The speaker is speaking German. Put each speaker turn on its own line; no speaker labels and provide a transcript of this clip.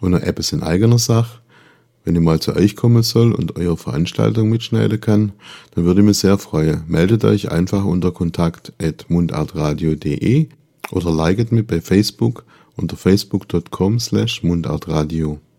Und noch etwas in eigener Sache. Wenn ich mal zu euch kommen soll und eure Veranstaltung mitschneiden kann, dann würde ich mich sehr freuen. Meldet euch einfach unter kontakt@mundartradio.de oder liket mich bei Facebook unter facebook.com/mundartradio.